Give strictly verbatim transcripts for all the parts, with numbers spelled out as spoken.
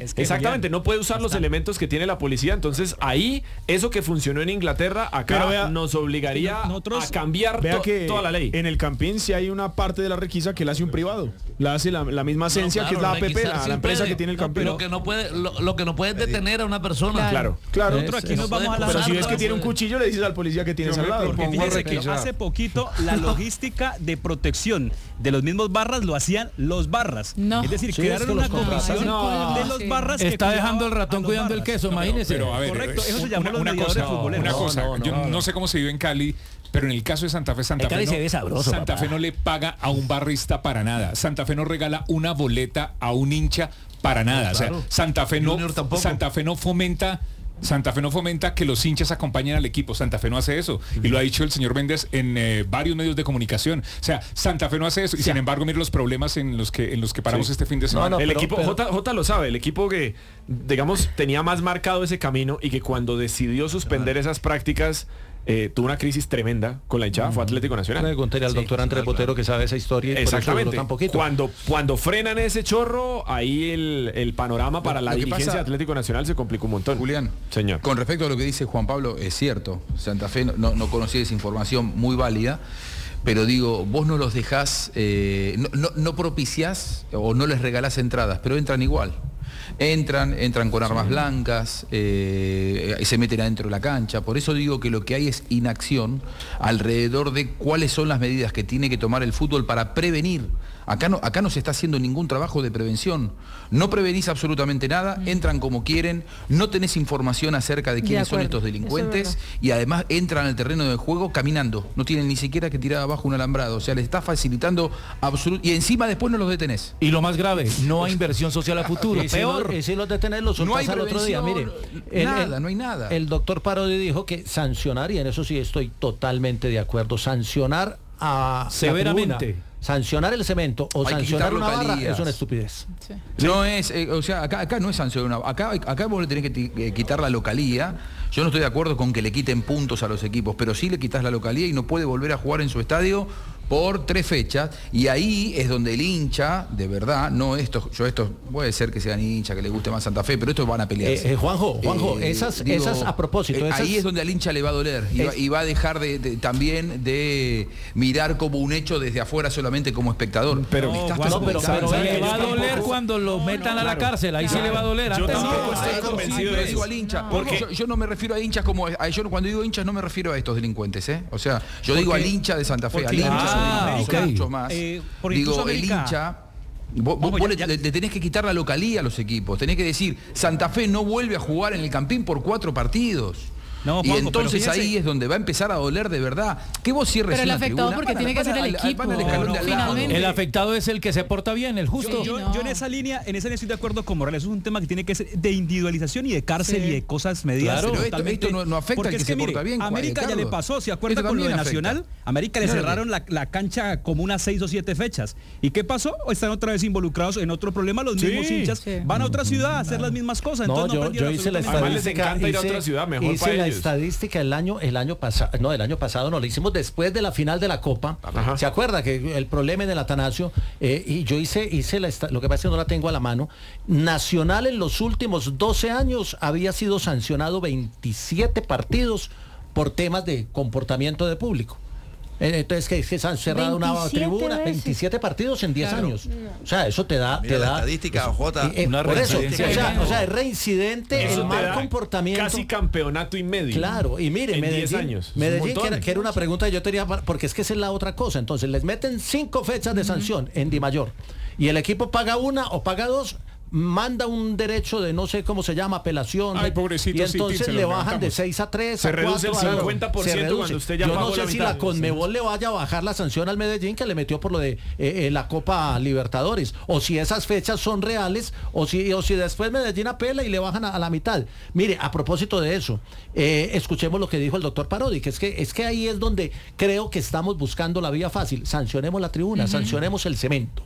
Es que Exactamente, Julián, no puede usar los está. elementos que tiene la policía. Entonces ahí, eso que funcionó en Inglaterra, acá vea, nos obligaría nosotros- a cambiar Vea to- que toda la ley. en el Campín sí hay una parte de la requisa que la hace un privado. La hace la, la misma esencia No, que es claro, la A P P, requisar la, sí la empresa puede, que tiene el no, Campín. Pero que no puede, lo, lo que no puede es detener a una persona. Claro. Claro. Nosotros aquí Es- nos vamos a la Pero si zarpa, ves que tiene un puede. cuchillo, le dices al policía que tienes Yo al me lado. propongo Porque fíjense que requisar. hace poquito la logística de protección de los mismos barras lo hacían los barras. No. Es decir, Sí, crearon es que una los contratan. comisión No. de los barras que Está dejando el cuidaban ratón a los cuidando el barras. queso, imagínese. Pero a ver, Correcto, eso se una- llamó los una mediadores cosa, futboleros. Una No, cosa, no, no, yo no, no. sé cómo se vive en Cali, pero en el caso de Santa Fe, Santa En Cali Fe, se ve no, sabroso, Santa papá. Fe no le paga a un barrista para nada. Santa Fe no regala una boleta a un hincha para nada. No, claro. O sea, Santa Fe no, Junior tampoco. Santa Fe no fomenta. Santa Fe no fomenta que los hinchas acompañen al equipo. Santa Fe no hace eso. Y lo ha dicho el señor Méndez en eh, varios medios de comunicación. O sea, Santa Fe no hace eso. Y sin embargo, mire los problemas en los que en los que paramos Sí. este fin de semana. No, el pero- equipo, pero- J, J lo sabe, el equipo que, digamos, tenía más marcado ese camino y que cuando decidió suspender esas prácticas, eh, tuvo una crisis tremenda con la hinchada, fue Atlético Nacional. Preguntaré al Sí, doctor Andrés claro, Botero que sabe esa historia y por eso duró Exactamente. tan poquito. Cuando, cuando frenan ese chorro, ahí el, el panorama para la lo que dirigencia pasa- de Atlético Nacional se complicó un montón. Julián, Señor. con respecto a lo que dice Juan Pablo, es cierto, Santa Fe no, no, no conocía esa información muy válida, pero digo, vos no los dejás, eh, no, no, no propiciás o no les regalás entradas, pero entran igual. Entran, entran con armas blancas, eh, y se meten adentro de la cancha. Por eso digo que lo que hay es inacción alrededor de cuáles son las medidas que tiene que tomar el fútbol para prevenir. Acá no, acá no se está haciendo ningún trabajo de prevención. No prevenís absolutamente nada, entran como quieren, no tenés información acerca de quiénes son acuerdo, estos eso es delincuentes verdad. y además entran al terreno de juego caminando. No tienen ni siquiera que tirar abajo un alambrado. O sea, les está facilitando absolutamente. Y encima después no los detenés. Y lo más grave, no hay inversión social a futuro. Y si Peor, no- y si los detener los No hay soltás al otro día. Mire, prevención, nada, no hay nada. El doctor Parodi dijo que sancionar, y en eso sí estoy totalmente de acuerdo, sancionar a la severamente. tribuna, sancionar el cemento o Hay que sancionar quitar una barra localías. es una estupidez. Sí. No es, eh, o sea, acá, acá no es sancionar. Acá, acá vos le tenés que ti- eh, quitar la localía. Yo no estoy de acuerdo con que le quiten puntos a los equipos, pero sí le quitas la localía y no puede volver a jugar en su estadio por tres fechas. Y ahí es donde el hincha, de verdad, no estos, yo estos, puede ser que sean hincha, que le guste más Santa Fe, pero estos van a pelearse. Eh, eh, Juanjo, Juanjo, Eh, esas, digo, esas a propósito. eh, esas- Ahí es donde al hincha le va a doler y, va, Es- y va a dejar de, de- también de mirar como un hecho desde afuera solamente como espectador. Pero- Le estás No, No, pero, perjudicando. pero ¿sabe? le va a Yo doler tampoco- cuando lo metan a la claro. cárcel, ahí sí le va a doler. Yo Antes no. tampoco No, estoy a eso convencido sí, de pero eso. digo al hincha. Porque- Yo, yo no me refiero a hinchas como a, yo cuando digo hinchas no me refiero a estos delincuentes, ¿eh? O sea, yo digo al hincha de Santa Fe, al porque- hincha Ah, son ok. muchos más. Eh, por digo, incluso el América- hincha. Vos, vos- Ojo, vos ya- le, ya- le- le tenés que quitar la localía a los equipos. Tenés que decir, Santa Fe no vuelve a jugar en el Campín por cuatro partidos. No, y Juanjo, entonces pero fíjense- ahí es donde va a empezar a doler de verdad. Que vos cierres Pero el una afectado tribuna, porque van a- tiene que van ser el al- equipo, van al escalón de al lado. finalmente. El afectado es el que se porta bien, el justo. Yo, no. yo en esa línea, en esa línea estoy de acuerdo con Morales. Eso es un tema que tiene que ser de individualización y de cárcel Sí. y de cosas medidas. Claro. Pero esto- totalmente- esto no- no afecta al Porque que es se mire, porta bien, Juan- América ya Carlos. le pasó, ¿se acuerda Esto con lo de también afecta. Nacional? América le Claro. cerraron la, la cancha como unas seis o siete fechas. ¿Y qué pasó? Están otra vez involucrados en otro problema. Los Sí. mismos hinchas Sí. van a otra ciudad a hacer las mismas cosas. No, Entonces no yo, aprendieron yo hice la absolutamente Además, les estadística. encanta ir a hice- otra ciudad, mejor hice para la ellos. estadística el año, el año pasado, no, el año pasado no, lo hicimos después de la final de la Copa. Ajá. ¿Se acuerda que el problema en el Atanasio? Eh, y yo hice, hice la esta- lo que pasa es que no la tengo a la mano. Nacional en los últimos doce años había sido sancionado veintisiete partidos por temas de comportamiento de público. Eh, Entonces, que, que se han cerrado una veintisiete tribuna, veces. veintisiete partidos en diez Claro. años. O sea, eso te da... Mira te la da estadística, Jota. Eh, eh, Una por eso, o reincidencia. sea, o sea, es reincidente Eso el te mal da comportamiento. Casi campeonato y medio. Claro, y mire, en Medellín, diez años. Es un Medellín montón. que, era, que era una pregunta que yo tenía, para- porque es que esa es la otra cosa. Entonces, les meten cinco fechas de sanción en Di Mayor y el equipo paga una o paga dos, manda un derecho de no sé cómo se llama, apelación. Ay, de- pobrecito, y sí, entonces se lo le bajan de levantamos. seis a tres, Se a reduce cuatro, el a- cincuenta por ciento se reduce. cuando usted ya Yo pagó no sé la si mitad. la Conmebol le vaya a bajar la sanción al Medellín que le metió por lo de eh, eh, la Copa Libertadores, o si esas fechas son reales, o si, o si después Medellín apela y le bajan a, a la mitad. Mire, a propósito de eso, eh, escuchemos lo que dijo el doctor Parodi, que es que es que ahí es donde creo que estamos buscando la vía fácil. Sancionemos la tribuna, sancionemos el cemento.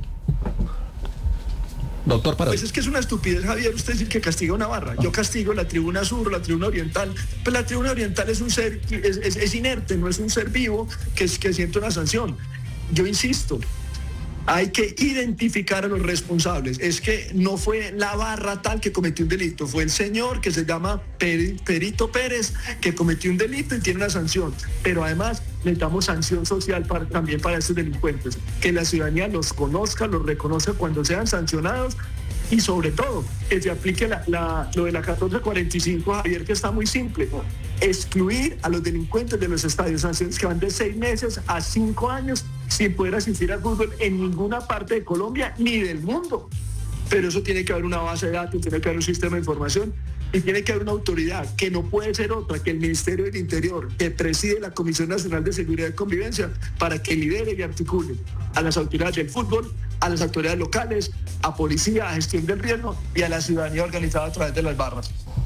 Doctor Parodi. Pues es que es una estupidez, Javier, usted decir que castiga una barra. Yo castigo la tribuna sur, la tribuna oriental. Pues la tribuna oriental es un ser, es, es- es inerte, no es un ser vivo que, es, que siente una sanción. Yo insisto, Hay que identificar a los responsables. Es que no fue la barra tal que cometió un delito, fue el señor que se llama Perito Pérez que cometió un delito y tiene una sanción. Pero además necesitamos sanción social para, también para estos delincuentes. Que la ciudadanía los conozca, los reconozca cuando sean sancionados y sobre todo que se aplique la, la, lo de la catorce cuarenta y cinco, Javier, que está muy simple. Excluir a los delincuentes de los estadios, sanciones que van de seis meses a cinco años sin poder asistir al fútbol en ninguna parte de Colombia ni del mundo. Pero eso tiene que haber una base de datos, tiene que haber un sistema de información y tiene que haber una autoridad que no puede ser otra que el Ministerio del Interior, que preside la Comisión Nacional de Seguridad y Convivencia, para que lidere y articule a las autoridades del fútbol, a las autoridades locales, a policía, a gestión del riesgo y a la ciudadanía organizada a través de las barras.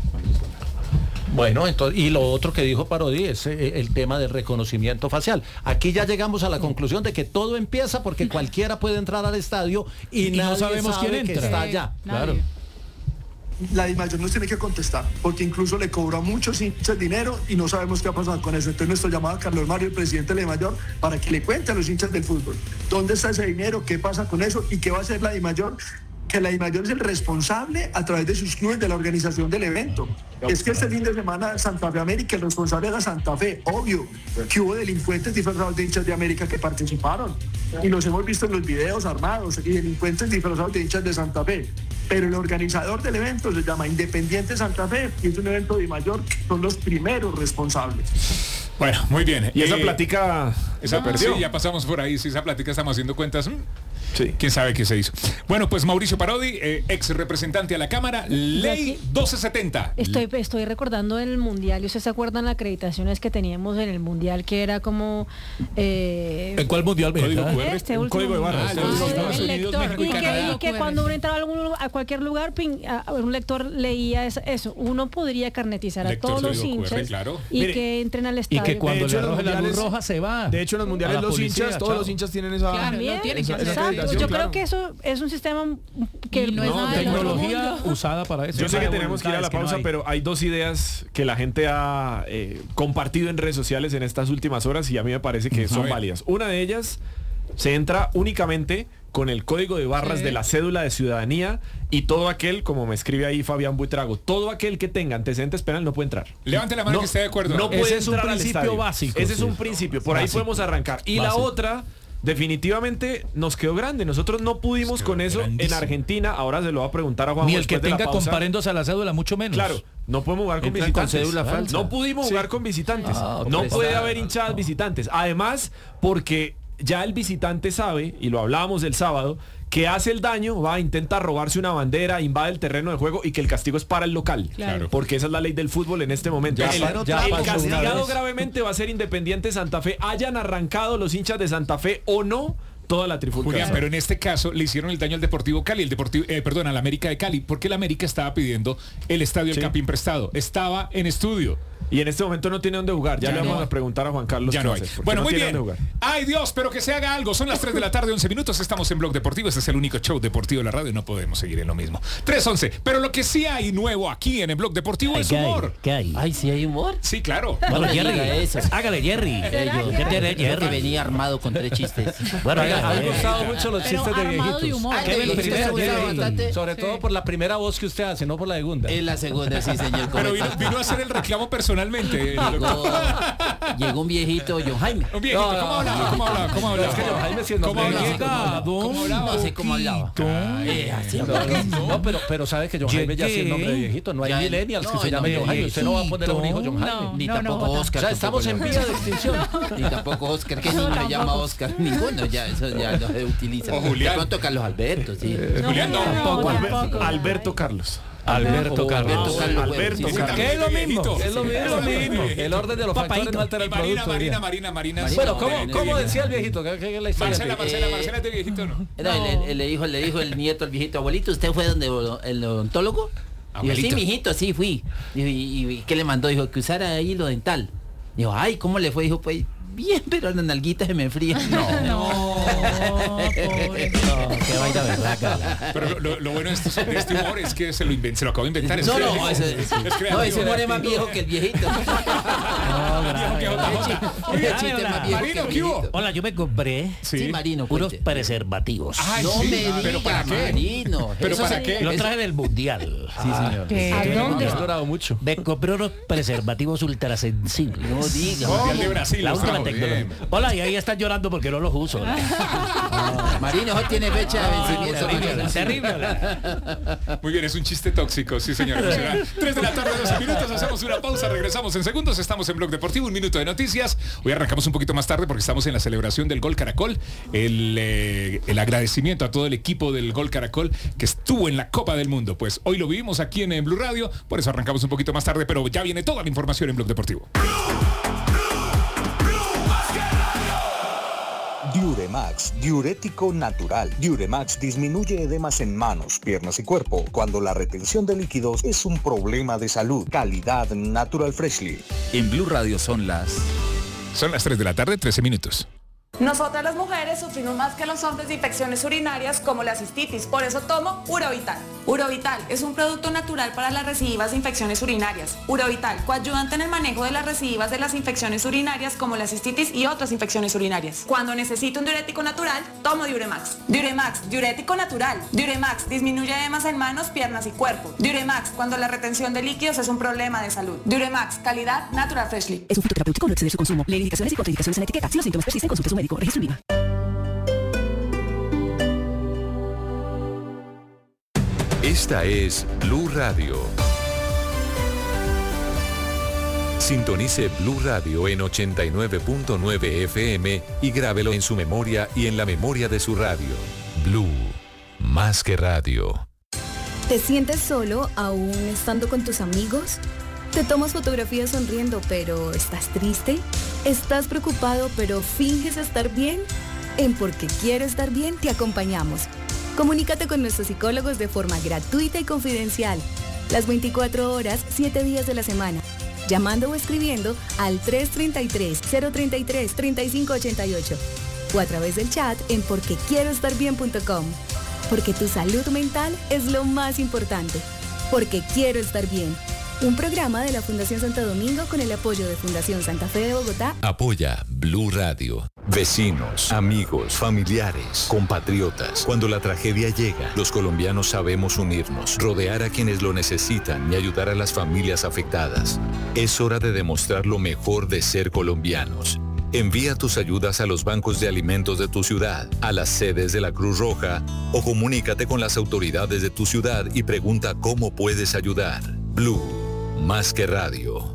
Bueno, entonces, y lo otro que dijo Parodi es eh, el tema del reconocimiento facial. Aquí ya llegamos a la conclusión de que todo empieza porque cualquiera puede entrar al estadio y, Y nadie no sabemos sabe quién que entra. está Sí, allá. nadie. Claro. La DIMAYOR nos tiene que contestar, porque incluso le cobró a muchos hinchas dinero y no sabemos qué ha pasado con eso. Entonces nuestro llamado a Carlos Mario, el presidente de la DIMAYOR, para que le cuente a los hinchas del fútbol dónde está ese dinero, qué pasa con eso y qué va a hacer la DIMAYOR, que la DIMAYOR es el responsable a través de sus clubes de la organización del evento. Es que este fin de semana Santa Fe América, el responsable era Santa Fe, obvio, que hubo delincuentes disfrazados de hinchas de América que participaron y los hemos visto en los videos armados y delincuentes disfrazados de hinchas de Santa Fe. Pero el organizador del evento se llama Independiente Santa Fe y es un evento de DIMAYOR, son los primeros responsables. Bueno, muy bien. Y esa Eh, plática Esa se perdió. Sí, ya pasamos por ahí. Si esa plática estamos haciendo cuentas. mm, Sí. ¿Quién sabe qué se hizo? Bueno, pues Mauricio Parodi, eh, ex representante a la Cámara, ley aquí- doce setenta. Estoy, estoy recordando el Mundial, y ustedes se acuerdan las acreditaciones que teníamos en el Mundial, que era como... Eh, ¿En cuál mundial me Código Q R. este un último código de barras. Ah, el de los Ah, Estados el Unidos, lector. México y Y que, Canadá. y que cuando uno entraba a, algún lugar- a cualquier lugar, pin- a- un lector leía es- eso. Uno podría carnetizar a Lector todos los código Q R, hinchas claro. y Mire, que entren al Y estadio. que cuando De hecho, le los arroje la luz mundiales- roja se va. De hecho, en los A mundiales la los policía, hinchas, todos chao. los hinchas tienen esa, Claro, También, no tienen que esa- esa hacer. exacto. acreditación, Yo creo claro. que eso es un sistema que Y no es nada del otro Tecnología mundo. usada para eso. Yo sé que Para tenemos que ir a la voluntades que no pausa, hay. pero hay dos ideas que la gente ha eh, compartido en redes sociales en estas últimas horas y a mí me parece que A son ver. válidas. Una de ellas se entra únicamente con el código de barras Sí. de la cédula de ciudadanía y todo aquel, como me escribe ahí Fabián Buitrago, todo aquel que tenga antecedentes penales no puede entrar. Levante la mano que esté de acuerdo. No Ese puede es un entrar al principio estadio. básico, Ese es sí. un principio, por ahí Básico. podemos arrancar. Y la Básico. otra, definitivamente nos quedó grande. Nosotros no pudimos quedó con eso en grandísimo. Argentina. Ahora se lo va a preguntar a Juan. Ni el que tenga comparendos a la cédula, mucho menos. Claro, no podemos jugar con Entran con visitantes. cédula falsa. No pudimos jugar con visitantes. Ah, no pues, puede ah, haber hinchadas visitantes. Además, porque ya el visitante sabe, y lo hablábamos el sábado, que hace el daño, va, intenta robarse una bandera, invade el terreno de juego y que el castigo es para el local. Claro. Porque esa es la ley del fútbol en este momento. Ya el pa- ya el pasó una castigado vez. gravemente va a ser Independiente Santa Fe, hayan arrancado los hinchas de Santa Fe o no, toda la trifulca. Julián, pero en este caso le hicieron el daño al Deportivo Cali, el Deportivo, eh, perdón, al América de Cali, porque el América estaba pidiendo el estadio del Sí. Campín prestado. Estaba en estudio. Y en este momento no tiene dónde jugar. Ya, Ya le no vamos hay. a preguntar a Juan Carlos Ya qué no va a hay. hacer, porque Bueno, no muy tiene bien. dónde jugar. Ay Dios, pero que se haga algo. Son las tres de la tarde, once minutos. Estamos en Blog Deportivo. Este es el único show deportivo de la radio. No podemos seguir en lo mismo. tres once. Pero lo que sí hay nuevo aquí en el Blog Deportivo es ¿Qué hay? humor. ¿Qué hay? Ay, sí hay humor. Sí, claro. Bueno, No Jerry, diga eso. hágale, Jerry. Eh, yo- ¿Será Jerry, yo que Jerry. venía armado con tres chistes. Bueno, Me hágale, han Jerry. gustado mucho los Pero chistes de armado de viejitos. humor. Ah, Qué de bien, viejitos primero, me gusta Jerry. bastante. Sobre Sí. todo por la primera voz que usted hace, no por la segunda. En la segunda, sí, señor. Pero vino, correcto. vino a hacer el reclamo personalmente. el doctor. Llegó, llegó un viejito, John Jaime. Un viejito, No, ¿cómo no, hablaba? no. ¿Cómo hablaba? ¿Cómo hablaba? Es que John Jaime sí es ¿Cómo nombre hablaba? viejo. ¿Cómo hablaba? No sé cómo hablaba. Eh, así No, hablaba. no, no, pero, pero sabe que John Jaime ya sí es nombre de viejito. No hay Ya, millennials que no, se llamen no, John Jaime. Usted no va a poner a un hijo John Jaime. No, Ni no, tampoco no. Oscar. O sea, estamos en tampoco vía yo. de extinción. Ni tampoco Oscar, que niño le llama Oscar. Ninguno, ya, eso ya no se utiliza. O Julián. De pronto Carlos Alberto, sí. Julián, no. tampoco, Alber- tampoco. Alberto Carlos. Alberto O Carlos. Alberto Carlos. bueno, Alberto sí, sí. Carlos. Que es lo mismo, Viejito. es lo mismo, es lo mismo. El orden de los factores no altera Y el Marina, producto. Marina, diría. Marina, Marina. Marina, Bueno, de- ¿cómo, de cómo viejito. decía el viejito? ¿Qué, qué es la historia? Marcela, Marcela, Eh, Marcela es de viejito, ¿no? No, le, le dijo, le dijo el nieto al viejito, abuelito, ¿usted fue donde el odontólogo? Dijo, sí, Abuelito. mijito, sí fui. Dijo, ¿y, y qué le mandó? Dijo, que usara hilo dental. Dijo, ay, ¿cómo le fue? Dijo, pues, bien, pero las nalguitas se me enfrían. No. No, pobre. No, qué vaina berraca. Pero lo, lo- lo bueno de este, de este humor es que se lo, inven- se lo acabo de inventar. Es No, creativo. no, ese, Es no, creativo. ese humor es más viejo que el viejito. grave. Dijo que J J. Muy bien. Chiste más viejo Marino, que ¿qué hubo? Hola, yo me compré Sí, Marino, unos cuente. preservativos. Ay, No sí, me diga, pero ¿para qué? Marino. ¿Pero Eso para se- qué? Lo traje del mundial. Sí, señor. ¿Qué? ¿A dónde? Has explorado mucho. Me compré unos preservativos ultrasensibles. No diga. Mundial de Brasil. La los última trajo. tecnología. Bien. Hola, y ahí están llorando porque no los uso. Marino, hoy tiene fecha de vencimiento. Terrible, Marino. terrible. Muy bien, es un chiste tóxico, sí señor. tres de la tarde, doce minutos, hacemos una pausa, regresamos en segundos, estamos en Blog Deportivo, un minuto de noticias. Hoy arrancamos un poquito más tarde porque estamos en la celebración del Gol Caracol, el, eh, el agradecimiento a todo el equipo del Gol Caracol que estuvo en la Copa del Mundo. Pues hoy lo vivimos aquí en, en Blue Radio, por eso arrancamos un poquito más tarde, pero ya viene toda la información en Blog Deportivo. Diuremax, diurético natural. Diuremax disminuye edemas en manos, piernas y cuerpo cuando la retención de líquidos es un problema de salud. Calidad Natural Freshly. En Blue Radio son las... Son las tres de la tarde, trece minutos. Nosotras las mujeres sufrimos más que los hombres de infecciones urinarias como la cistitis, por eso tomo Urovital. Urovital es un producto natural para las recidivas de infecciones urinarias. Urovital, coayudante en el manejo de las recidivas de las infecciones urinarias como la cistitis y otras infecciones urinarias. Cuando necesito un diurético natural, tomo Diuremax. Diuremax, diurético natural. Diuremax disminuye edemas en manos, piernas y cuerpo. Diuremax, cuando la retención de líquidos es un problema de salud. Diuremax, calidad Natural Freshly. Es un fitoterapéutico, no exceder su consumo. Lee indicaciones y contraindicaciones en la etiqueta. Si los síntomas persisten, consulte a su médico. Registro INVIMA. Esta es Blue Radio. Sintonice Blue Radio en ochenta y nueve punto nueve F M y grábelo en su memoria y en la memoria de su radio. Blue, más que radio. ¿Te sientes solo aún estando con tus amigos? ¿Te tomas fotografías sonriendo pero estás triste? ¿Estás preocupado pero finges estar bien? En Porque Quiero Estar Bien te acompañamos. Comunícate con nuestros psicólogos de forma gratuita y confidencial. Las veinticuatro horas, siete días de la semana. Llamando o escribiendo al tres tres tres, cero tres tres, tres cinco ocho ocho o a través del chat en porque quiero estar bien punto com. Porque tu salud mental es lo más importante. Porque Quiero Estar Bien. Un programa de la Fundación Santo Domingo con el apoyo de Fundación Santa Fe de Bogotá. Apoya Blue Radio. Vecinos, amigos, familiares, compatriotas. Cuando la tragedia llega, los colombianos sabemos unirnos, rodear a quienes lo necesitan y ayudar a las familias afectadas. Es hora de demostrar lo mejor de ser colombianos. Envía tus ayudas a los bancos de alimentos de tu ciudad, a las sedes de la Cruz Roja o comunícate con las autoridades de tu ciudad y pregunta cómo puedes ayudar. Blue, más que radio.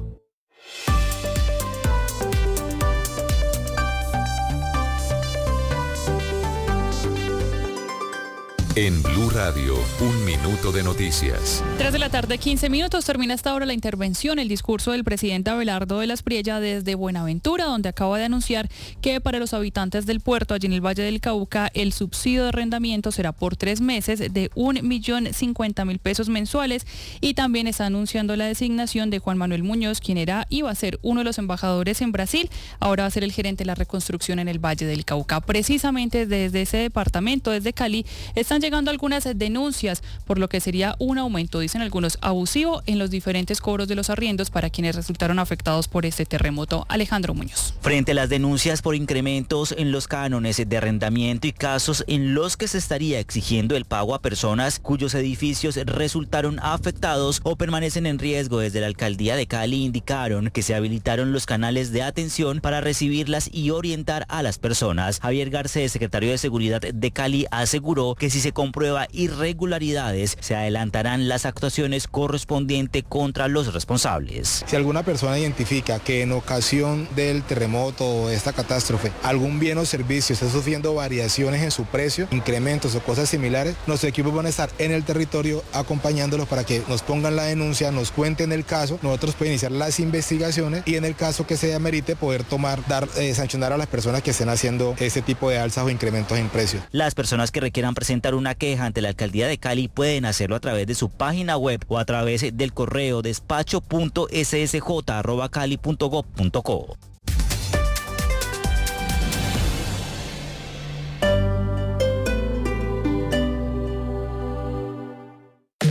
En Blue Radio, un minuto de noticias. tres de la tarde, quince minutos. Termina hasta ahora la intervención, el discurso del presidente Abelardo de las Priella desde Buenaventura, donde acaba de anunciar que para los habitantes del puerto, allí en el Valle del Cauca, el subsidio de arrendamiento será por tres meses de un millón cincuenta mil pesos mensuales, y también está anunciando la designación de Juan Manuel Muñoz, quien era iba a ser uno de los embajadores en Brasil, ahora va a ser el gerente de la reconstrucción en el Valle del Cauca. Precisamente desde ese departamento, desde Cali, están llegando algunas denuncias por lo que sería un aumento, dicen algunos, abusivo en los diferentes cobros de los arriendos para quienes resultaron afectados por este terremoto. Alejandro Muñoz. Frente a las denuncias por incrementos en los cánones de arrendamiento y casos en los que se estaría exigiendo el pago a personas cuyos edificios resultaron afectados o permanecen en riesgo, desde la alcaldía de Cali indicaron que se habilitaron los canales de atención para recibirlas y orientar a las personas. Javier Garcés, secretario de Seguridad de Cali, aseguró que si se comprueba irregularidades, se adelantarán las actuaciones correspondientes contra los responsables. Si alguna persona identifica que en ocasión del terremoto o esta catástrofe algún bien o servicio está sufriendo variaciones en su precio, incrementos o cosas similares, nuestros equipos van a estar en el territorio acompañándolos para que nos pongan la denuncia, nos cuenten el caso, nosotros podemos iniciar las investigaciones y en el caso que se amerite poder tomar, dar, eh, sancionar a las personas que estén haciendo ese tipo de alzas o incrementos en precios. Las personas que requieran presentar una queja ante la alcaldía de Cali pueden hacerlo a través de su página web o a través del correo despacho punto s s j arroba cali punto gob punto co.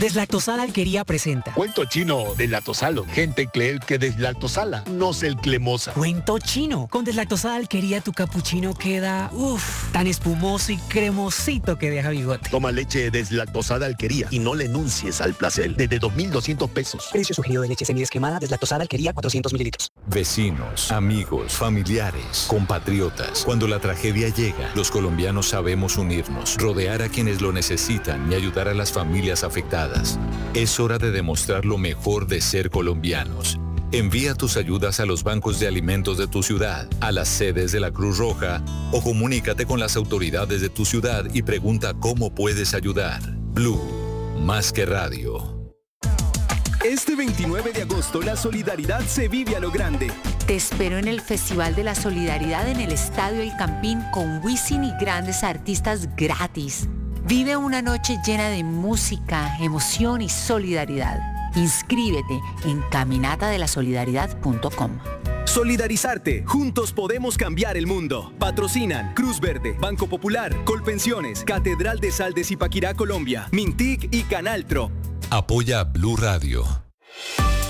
Deslactosada Alquería presenta Cuento chino Deslactosalo. Gente cree que deslactosala, no es el cremosa. Cuento chino. Con Deslactosada Alquería tu capuchino queda, uff, tan espumoso y cremosito que deja bigote. Toma leche Deslactosada Alquería y no le enuncies al placer. Desde dos mil doscientos pesos. Precio sugerido de leche semidescremada Deslactosada Alquería cuatrocientos mililitros. Vecinos, amigos, familiares, compatriotas. Cuando la tragedia llega, los colombianos sabemos unirnos, rodear a quienes lo necesitan y ayudar a las familias afectadas. Es hora de demostrar lo mejor de ser colombianos. Envía tus ayudas a los bancos de alimentos de tu ciudad, a las sedes de la Cruz Roja o comunícate con las autoridades de tu ciudad y pregunta cómo puedes ayudar. Blue, más que radio. Este veintinueve de agosto la solidaridad se vive a lo grande. Te espero en el Festival de la Solidaridad en el Estadio El Campín con Wisin y grandes artistas gratis. Vive una noche llena de música, emoción y solidaridad. Inscríbete en caminata de la solidaridad punto com. Solidarizarte, juntos podemos cambiar el mundo. Patrocinan Cruz Verde, Banco Popular, Colpensiones, Catedral de Sal de Zipaquirá, Colombia, Mintic y Canal Tro. Apoya Blue Radio.